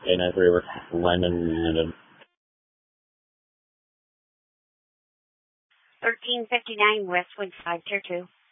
893 over Lyman United. 1359 Westwood 5 Tier 2.